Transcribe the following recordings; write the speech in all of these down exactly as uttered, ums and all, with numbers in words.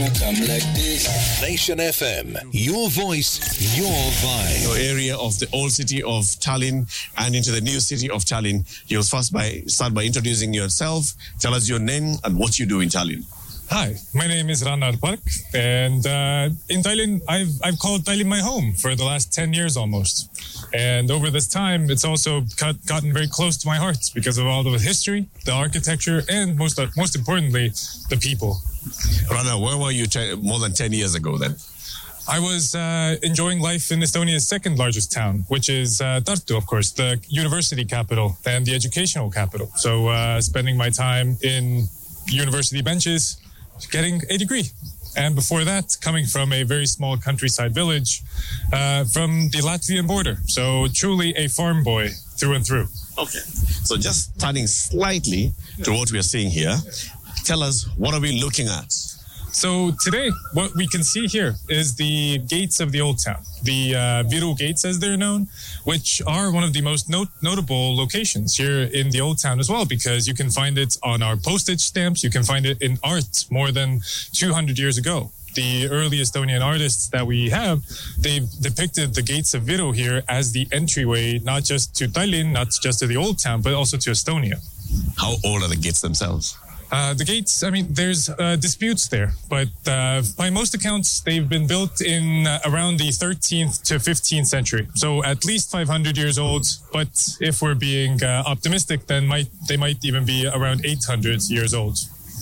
gonna come like this. Nation F M, your voice, your vibe. Your area of the old city of Tallinn and into the new city of Tallinn. You'll first by start by introducing yourself. Tell us your name and what you do in Tallinn. Hi, my name is Rannar Park, and uh, in Tallinn, I've I've called Tallinn my home for the last ten years almost. And over this time, it's also got, gotten very close to my heart because of all the history, the architecture, and most most importantly, the people. Rannar, where were you ten, more than ten years ago then? I was uh, enjoying life in Estonia's second largest town, which is uh, Tartu, of course, the university capital and the educational capital. So uh, spending my time in university benches, getting a degree. And before that, coming from a very small countryside village uh, from the Latvian border. So truly a farm boy through and through. Okay. So just turning slightly to what we are seeing here, tell us, what are we looking at? So today, what we can see here is the gates of the old town, the uh, Viru gates as they're known, which are one of the most not- notable locations here in the old town as well, because you can find it on our postage stamps, you can find it in art more than two hundred years ago. The early Estonian artists that we have, they've depicted the gates of Viru here as the entryway, not just to Tallinn, not just to the old town, but also to Estonia. How old are the gates themselves? Uh, the gates, I mean, there's uh, disputes there, but uh, by most accounts, they've been built in uh, around the thirteenth to fifteenth century. So at least five hundred years old, but if we're being uh, optimistic, then might they might even be around eight hundred years old.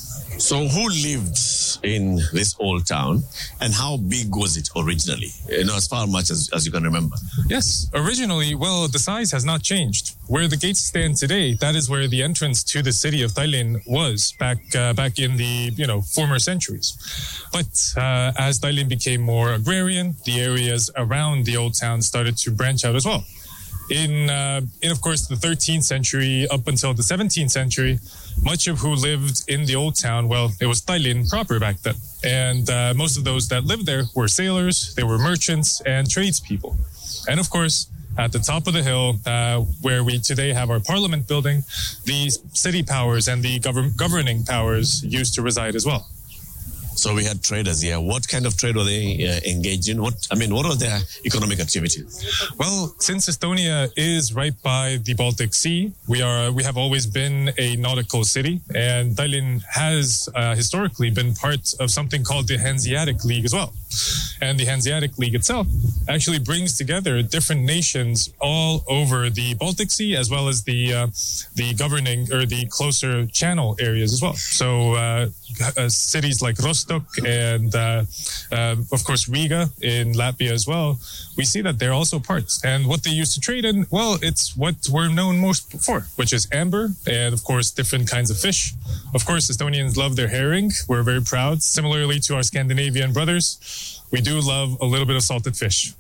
So who lived in this old town and how big was it originally? You know, as far much as, as you can remember. Yes, originally, well, the size has not changed. Where the gates stand today, that is where the entrance to the city of Tallinn was back uh, back in the, you know, former centuries. But uh, as Tallinn became more agrarian, the areas around the old town started to branch out as well. In, uh, in, of course, the thirteenth century up until the seventeenth century, much of who lived in the old town, well, it was Tallinn proper back then. And uh, most of those that lived there were sailors, they were merchants and tradespeople. And of course, at the top of the hill, uh, where we today have our parliament building, the city powers and the gov- governing powers used to reside as well. So we had traders here. What kind of trade were they uh, engaged in? What I mean, what are their economic activities? Well, since Estonia is right by the Baltic Sea, we are we have always been a nautical city, and Tallinn has uh, historically been part of something called the Hanseatic League as well. And the Hanseatic League itself actually brings together different nations all over the Baltic Sea, as well as the uh, the governing or the closer channel areas as well. So uh, uh, cities like Rostock and, uh, uh, of course, Riga in Latvia as well, we see that they're also parts. And what they used to trade in, well, it's what we're known most for, which is amber and, of course, different kinds of fish. Of course, Estonians love their herring. We're very proud. Similarly to our Scandinavian brothers, we do love a little bit of salted fish.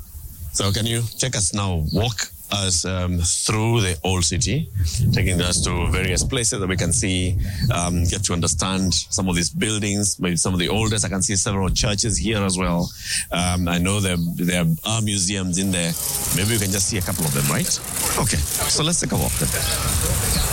So can you take us now, walk us um, through the old city, taking us to various places that we can see, um, get to understand some of these buildings, maybe some of the oldest. I can see several churches here as well. Um, I know there, there are museums in there. Maybe we can just see a couple of them, right? Okay, so let's take a walk then.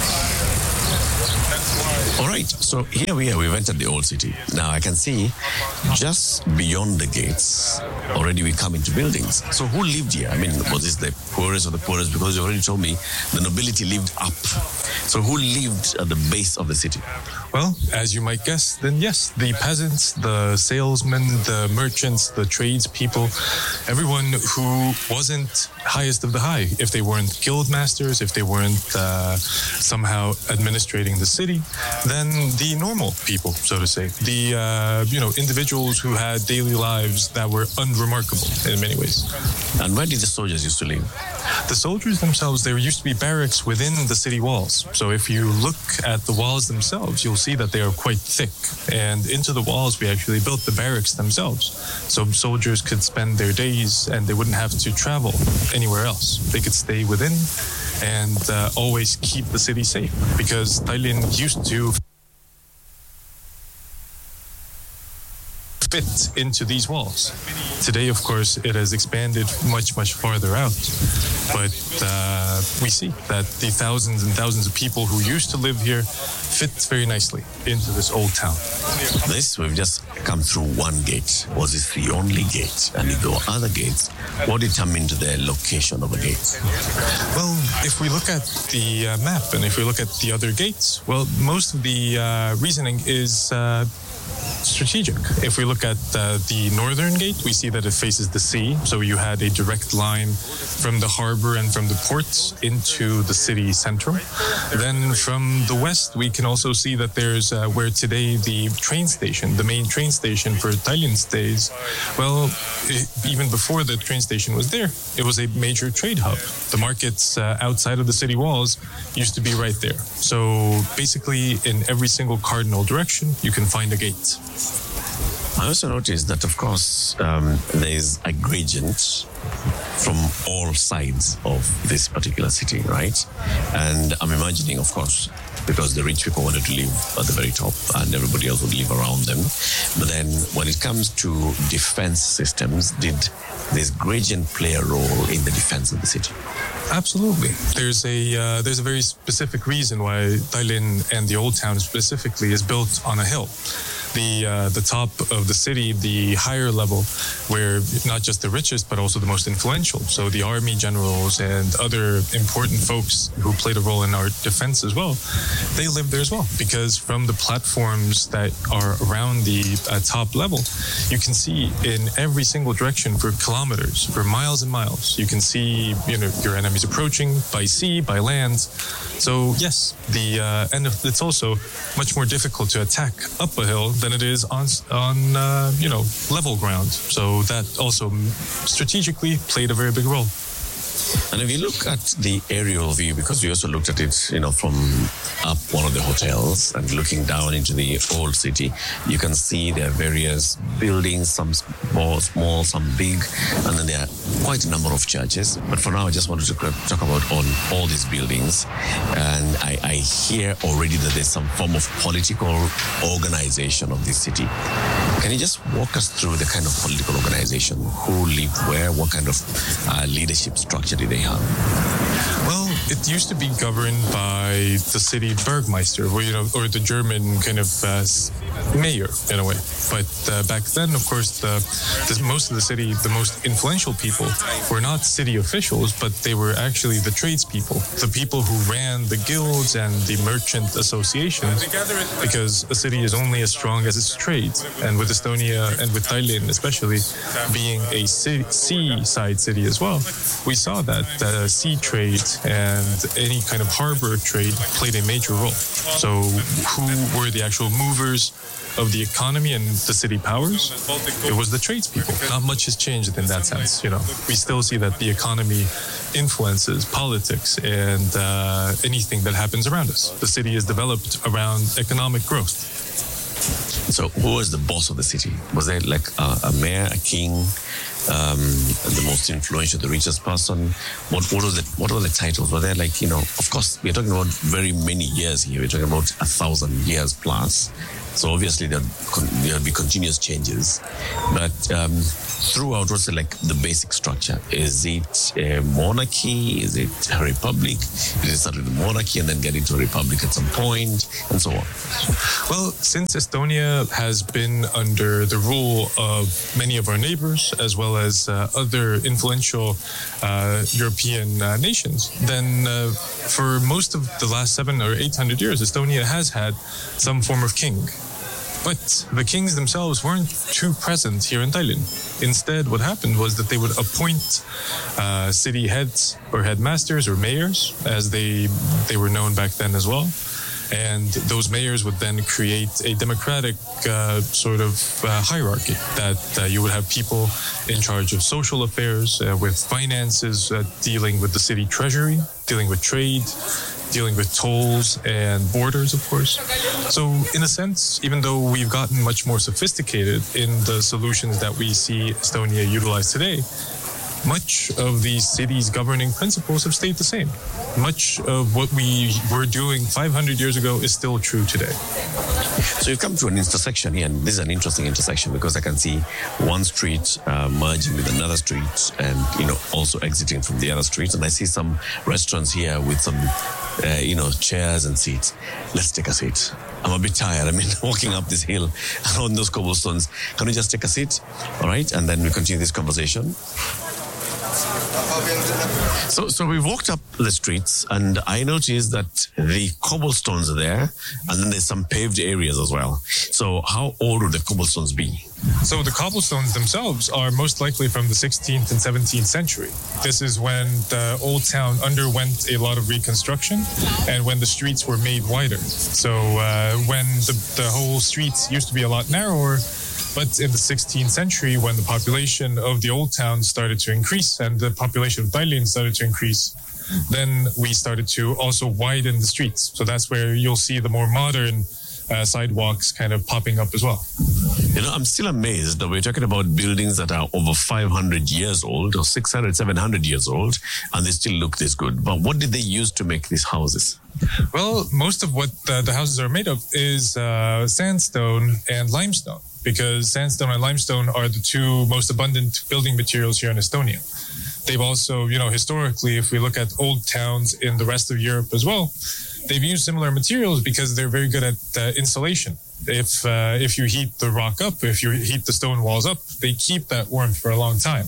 All right, so here we are, we've entered the old city. Now I can see just beyond the gates, already we come into buildings. So who lived here? I mean, was this the poorest of the poorest? Because you already told me the nobility lived up. So who lived at the base of the city? Well, as you might guess, then yes, the peasants, the salesmen, the merchants, the tradespeople, everyone who wasn't highest of the high, if they weren't guild masters, if they weren't uh, somehow administrating the city, then the normal people, so to say, the uh, you know individuals who had daily lives that were unremarkable in many ways. And where did the soldiers used to live? The soldiers themselves, there used to be barracks within the city walls. So if you look at the walls themselves, you'll see that they are quite thick. And into the walls, we actually built the barracks themselves. So soldiers could spend their days and they wouldn't have to travel anywhere else. They could stay within and uh, always keep the city safe, because Tallinn used to fit into these walls. Today, of course, it has expanded much, much farther out. But uh, we see that the thousands and thousands of people who used to live here fit very nicely into this old town. This, we've just come through one gate. Was this the only gate? And if there were other gates, what determined the location of a gate? Well, if we look at the uh, map and if we look at the other gates, well, most of the uh, reasoning is uh, strategic. If we look at uh, the northern gate, we see that it faces the sea. So you had a direct line from the harbor and from the ports into the city center. Then from the west, we can also see that there's uh, where today the train station, the main train station for Tallinn stays. Well, it, even before the train station was there, it was a major trade hub. The markets uh, outside of the city walls used to be right there. So basically, in every single cardinal direction, you can find a gate. I also noticed that, of course, um, there is a gradient from all sides of this particular city, right? And I'm imagining, of course, because the rich people wanted to live at the very top and everybody else would live around them. But then when it comes to defense systems, did this gradient play a role in the defense of the city? Absolutely. There's a uh, there's a very specific reason why Tallinn and the Old Town specifically is built on a hill. The uh, the top of the city, the higher level, where not just the richest but also the most influential. So the army generals and other important folks who played a role in our defense as well, they live there as well. Because from the platforms that are around the uh, top level, you can see in every single direction for kilometers, for miles and miles. You can see, you know, your enemies approaching by sea, by land. So yes, the uh, and it's also much more difficult to attack up a hill than it is on on uh, you know, level ground. So that also strategically played a very big role. And if you look at the aerial view, because we also looked at it, you know, from up one of the hotels and looking down into the old city, you can see there are various buildings, some small, small, some big, and then there are quite a number of churches. But for now, I just wanted to talk about on all these buildings. And I, I hear already that there's some form of political organization of this city. Can you just walk us through the kind of political organization? Who lived where? What kind of uh, leadership structure did they have? Well, it used to be governed by the city Burgmeister, or, you know, or the German kind of uh, mayor in a way. But uh, back then, of course, the, the most of the city, the most influential people were not city officials, but they were actually the tradespeople, the people who ran the guilds and the merchant associations, because a city is only as strong as its trade. And with Estonia and with Tallinn especially being a seaside city as well, we saw that uh, sea trade and any kind of harbor trade played a major role. So who were the actual movers of the economy and the city powers? It was the tradespeople. Not much has changed in that sense. You know, we still see that the economy influences politics and uh, anything that happens around us. The city is developed around economic growth. So who was the boss of the city? Was there like a, a mayor, a king, um, the most influential, the richest person? What, what, were the, what were the titles? Were there like, you know, of course, we're talking about very many years here. We're talking about a thousand years plus. So obviously there'll, there'll be continuous changes. But um, throughout, what's the, like the basic structure? Is it a monarchy? Is it a republic? Did it start with a monarchy and then get into a republic at some point, and so on? Well, since Estonia has been under the rule of many of our neighbors, as well as uh, other influential uh, European uh, nations, then uh, for most of the last seven or eight hundred years, Estonia has had some form of king. But the kings themselves weren't too present here in Tallinn. Instead, what happened was that they would appoint uh, city heads or headmasters or mayors, as they they were known back then as well. And those mayors would then create a democratic uh, sort of uh, hierarchy that uh, you would have people in charge of social affairs, uh, with finances, uh, dealing with the city treasury, dealing with trade, dealing with tolls and borders, of course. So in a sense, even though we've gotten much more sophisticated in the solutions that we see Estonia utilize today, much of the city's governing principles have stayed the same. Much of what we were doing five hundred years ago is still true today. So you've come to an intersection here, and this is an interesting intersection because I can see one street uh, merging with another street and, you know, also exiting from the other street. And I see some restaurants here with some, uh, you know, chairs and seats. Let's take a seat. I'm a bit tired. I mean, walking up this hill on those cobblestones. Can we just take a seat? All right. And then we continue this conversation. So, so we walked up the streets, and I noticed that the cobblestones are there, and then there's some paved areas as well. So, how old would the cobblestones be? So the cobblestones themselves are most likely from the sixteenth and seventeenth century. This is when the old town underwent a lot of reconstruction and when the streets were made wider. So uh, when the, the whole streets used to be a lot narrower, but in the sixteenth century, when the population of the old town started to increase and the population of Tallinn started to increase, then we started to also widen the streets. So that's where you'll see the more modern uh, sidewalks kind of popping up as well. You know, I'm still amazed that we're talking about buildings that are over five hundred years old or six hundred, seven hundred years old, and they still look this good. But what did they use to make these houses? Well, most of what uh, the houses are made of is uh, sandstone and limestone, because sandstone and limestone are the two most abundant building materials here in Estonia. They've also, you know, historically, if we look at old towns in the rest of Europe as well, they've used similar materials because they're very good at uh, insulation. If uh, if you heat the rock up, if you heat the stone walls up, they keep that warmth for a long time.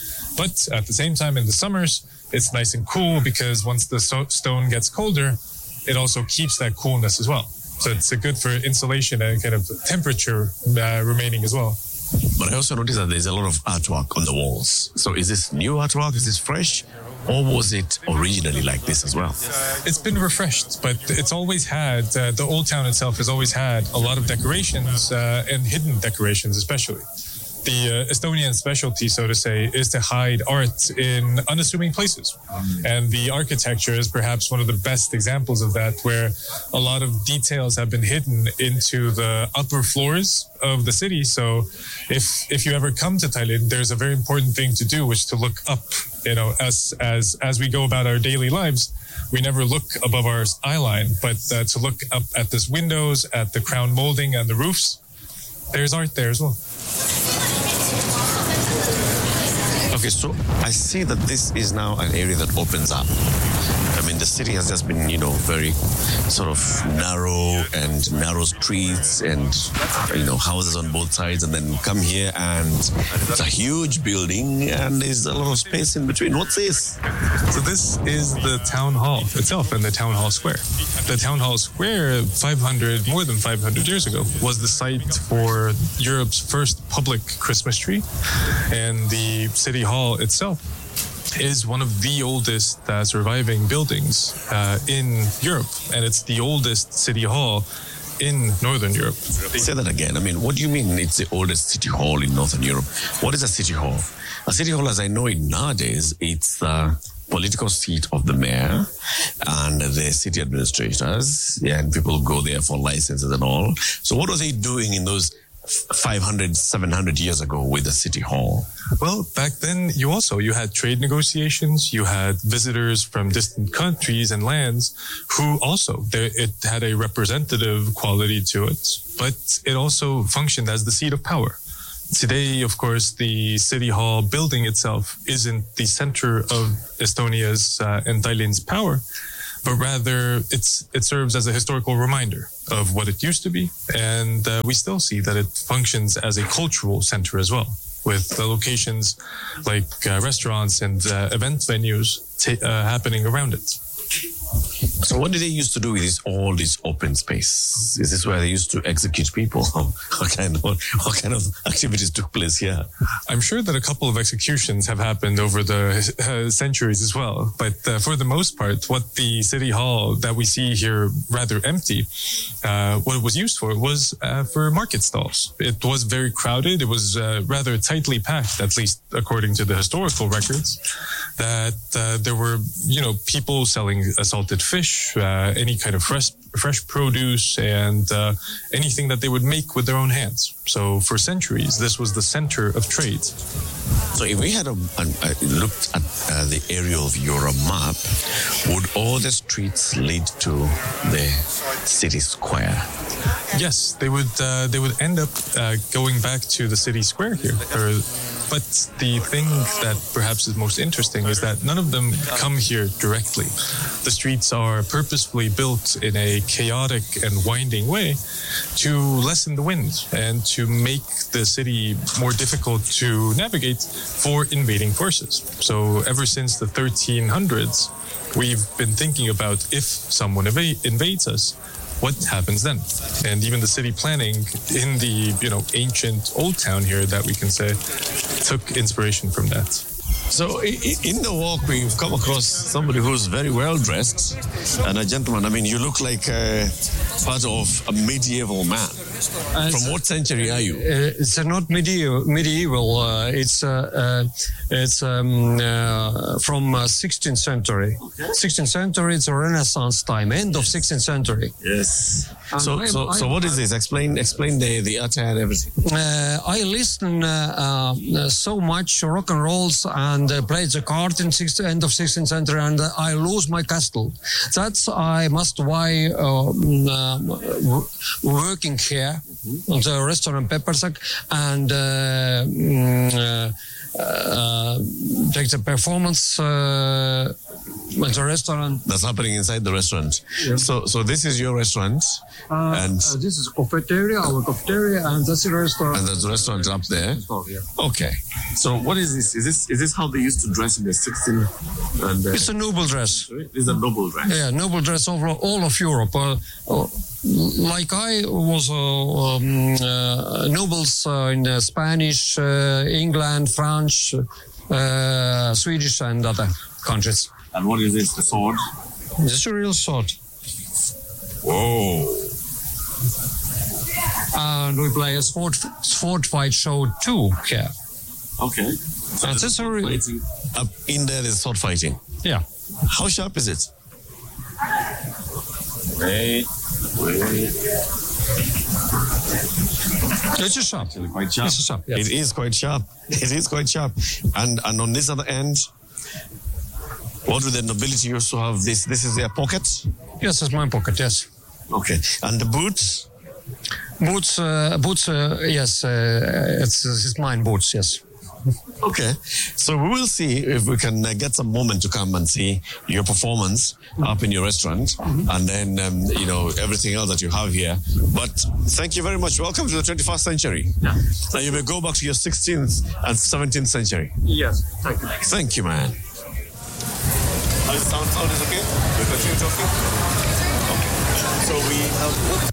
But at the same time, in the summers, it's nice and cool because once the so- stone gets colder, it also keeps that coolness as well. So it's good for insulation and kind of temperature uh, remaining as well. But I also noticed that there's a lot of artwork on the walls. So is this new artwork? Is this fresh? Or was it originally like this as well? It's been refreshed, but it's always had, uh, the old town itself has always had a lot of decorations uh, and hidden decorations especially. The uh, Estonian specialty, so to say, is to hide art in unassuming places. And the architecture is perhaps one of the best examples of that, where a lot of details have been hidden into the upper floors of the city. So if if you ever come to Tallinn, there's a very important thing to do, which is to look up. You know, as as as we go about our daily lives, we never look above our eye line, but uh, to look up at these windows, at the crown molding and the roofs, there's art there as well. Okay, so I see that this is now an area that opens up. I mean, the city has just been, you know, very sort of narrow and narrow streets and, you know, houses on both sides, and then come here and it's a huge building and there's a lot of space in between. What's this? So this is the town hall itself and the town hall square. The town hall square, five hundred, more than five hundred years ago, was the site for Europe's first public Christmas tree, and the city hall itself is one of the oldest uh, surviving buildings uh, in Europe, and it's the oldest city hall in Northern Europe. Say that again. I mean, what do you mean it's the oldest city hall in Northern Europe? What is a city hall? A city hall, as I know it nowadays, it's the political seat of the mayor and the city administrators, yeah, and people go there for licenses and all. So what was he doing in those five hundred, seven hundred years ago with the city hall? Well, back then you also, you had trade negotiations, you had visitors from distant countries and lands who also, there, it had a representative quality to it, but it also functioned as the seat of power. Today, of course, the city hall building itself isn't the center of Estonia's uh, and Tallinn's power, but rather it's it serves as a historical reminder of what it used to be. And uh, we still see that it functions as a cultural center as well, with uh, locations like uh, restaurants and uh, event venues ta- uh, happening around it. So what did they used to do with this, all this open space? Is this where they used to execute people? What kind of, what kind of activities took place here? I'm sure that a couple of executions have happened over the uh, centuries as well. But uh, for the most part, what the city hall that we see here rather empty, uh, what it was used for was uh, for market stalls. It was very crowded. It was uh, rather tightly packed, at least according to the historical records, that uh, there were, you know, people selling salted fish, uh, any kind of fresh fresh produce and uh, anything that they would make with their own hands. So for centuries, this was the center of trade. So if we had a, a, a looked at uh, the area of your map, would all the streets lead to the city square? Yes, they would. Uh, they would end up uh, going back to the city square here. Or, but the thing that perhaps is most interesting is that none of them come here directly. The streets are purposefully built in a chaotic and winding way to lessen the wind and to make the city more difficult to navigate for invading forces. So ever since the thirteen hundreds, we've been thinking about if someone eva- invades us, what happens then? And even the city planning in the, you know, ancient old town here that we can say took inspiration from that. So in the walk, we've come across somebody who's very well dressed and a gentleman. I mean, you look like uh, part of a medieval man. Uh, From what century are you? Uh, it's uh, not medieval. Medieval. Uh, it's uh, uh, it's um, uh, from uh, sixteenth century. Okay. sixteenth century. It's a Renaissance time. End of sixteenth century. Yes. So, I'm, so, I'm, so what is this? Explain, explain the the attire and everything. Uh, I listen uh, uh, so much rock and rolls and uh, played the card in sixteenth, end of sixteenth century, and uh, I lose my castle. That's I must why uh, uh, working here. Mm-hmm. The restaurant Peppersack and uh, uh, uh, take the performance uh, at the restaurant. That's happening inside the restaurant. Yeah. So, so this is your restaurant, uh, and uh, this is cafeteria, our cafeteria, and that's the restaurant. And there's a restaurant up there. Yeah. Okay. So, what is this? Is this is this how they used to dress in the sixteenth? And uh, it's a noble dress. It's a noble dress. Yeah, noble dress over all of Europe. Uh, uh, Like I was uh, um, uh, nobles uh, in uh, Spanish, uh, England, French, uh, Swedish, and other countries. And what is this? The sword? This is a real sword. Whoa! And we play a sword sword fight show too here. Okay. So and this sword fighting. Up in there is sword fighting. Yeah. How sharp is it? Wait. Wait. It's a sharp. It's quite sharp. It's a sharp, yes. It is quite sharp. It is quite sharp. And and on this other end, what would the nobility used to have? This This is their pocket? Yes, it's my pocket, yes. Okay. And the boots? Boots, uh, boots, uh, yes. Uh, it's, it's mine boots, yes. Okay, so we will see if we can uh, get some moment to come and see your performance up in your restaurant, mm-hmm. and then um, you know everything else that you have here. But thank you very much. Welcome to the twenty-first century. Yeah. Now you may go back to your sixteenth and seventeenth century. Yes, thank you. Thank you, man. How does sound? Sound is okay? We continue talking. Okay. So we have.